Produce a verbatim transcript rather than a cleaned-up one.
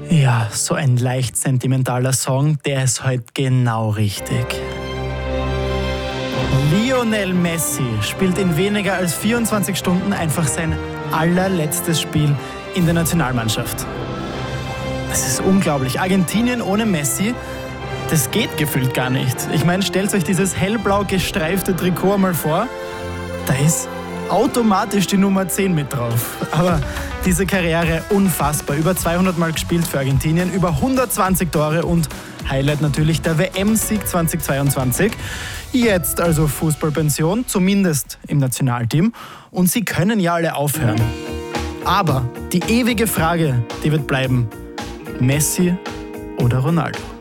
Ja, so ein leicht sentimentaler Song, der ist heute genau richtig. Lionel Messi spielt in weniger als vierundzwanzig Stunden einfach sein allerletztes Spiel in der Nationalmannschaft. Das ist unglaublich. Argentinien ohne Messi, das geht gefühlt gar nicht. Ich meine, stellt euch dieses hellblau gestreifte Trikot mal vor. Da ist automatisch die Nummer zehn mit drauf. Aber diese Karriere unfassbar. Über zweihundert Mal gespielt für Argentinien, über hundertzwanzig Tore und Highlight natürlich der W M-Sieg zweitausendzweiundzwanzig. Jetzt also Fußballpension, zumindest im Nationalteam. Und sie können ja alle aufhören. Aber die ewige Frage, die wird bleiben: Messi oder Ronaldo?